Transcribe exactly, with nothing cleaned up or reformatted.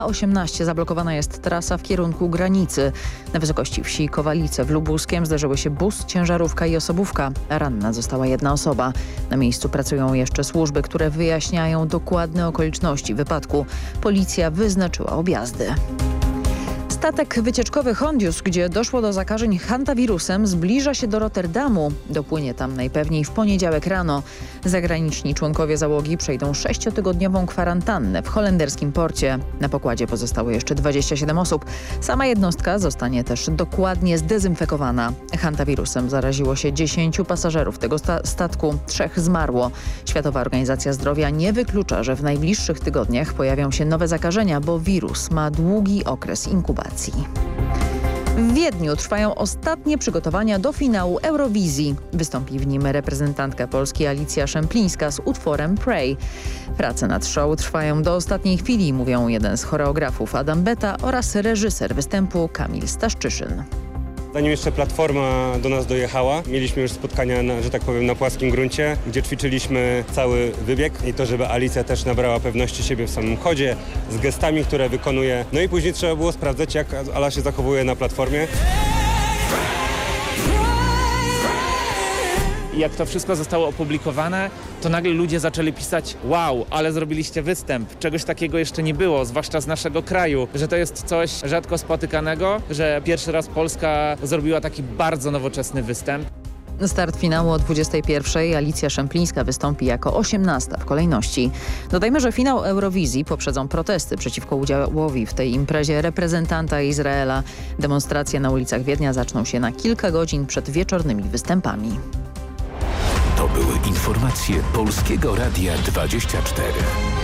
osiemnaście zablokowana jest trasa w kierunku granicy. Na wysokości wsi Kowalice w Lubuskiem zdarzyły się bus, ciężarówka i osobówka. Ranna została jedna osoba. Na miejscu pracują jeszcze służby, które wyjaśniają dokładne okoliczności wypadku. Policja wyznaczyła objazdy. Statek wycieczkowy Hondius, gdzie doszło do zakażeń hantawirusem, zbliża się do Rotterdamu. Dopłynie tam najpewniej w poniedziałek rano. Zagraniczni członkowie załogi przejdą sześciotygodniową kwarantannę w holenderskim porcie. Na pokładzie pozostało jeszcze dwadzieścia siedem osób. Sama jednostka zostanie też dokładnie zdezynfekowana. Hantawirusem zaraziło się dziesięciu pasażerów tego sta statku. Trzech zmarło. Światowa Organizacja Zdrowia nie wyklucza, że w najbliższych tygodniach pojawią się nowe zakażenia, bo wirus ma długi okres inkubacji. W Wiedniu trwają ostatnie przygotowania do finału Eurowizji. Wystąpi w nim reprezentantka Polski Alicja Szemplińska z utworem Pray. Prace nad show trwają do ostatniej chwili, mówią jeden z choreografów Adam Beta oraz reżyser występu Kamil Staszczyszyn. Zanim jeszcze platforma do nas dojechała, mieliśmy już spotkania, na, że tak powiem, na płaskim gruncie, gdzie ćwiczyliśmy cały wybieg i to, żeby Alicja też nabrała pewności siebie w samym chodzie, z gestami, które wykonuje. No i później trzeba było sprawdzać, jak Ala się zachowuje na platformie. Jak to wszystko zostało opublikowane, to nagle ludzie zaczęli pisać: wow, ale zrobiliście występ. Czegoś takiego jeszcze nie było, zwłaszcza z naszego kraju, że to jest coś rzadko spotykanego, że pierwszy raz Polska zrobiła taki bardzo nowoczesny występ. Start finału o dwudziestej pierwszej. Alicja Szemplińska wystąpi jako osiemnasta w kolejności. Dodajmy, że finał Eurowizji poprzedzą protesty przeciwko udziałowi w tej imprezie reprezentanta Izraela. Demonstracje na ulicach Wiednia zaczną się na kilka godzin przed wieczornymi występami. To były informacje Polskiego Radia dwadzieścia cztery.